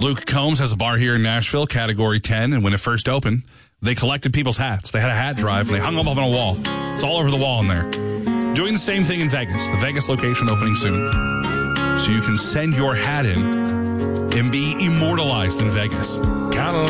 Luke Combs has a bar here in Nashville, Category 10, and when it first opened, they collected people's hats. They had a hat drive, and they hung them up on a wall. It's all over the wall in there. Doing the same thing in Vegas. The Vegas location opening soon. So you can send your hat in and be immortalized in Vegas.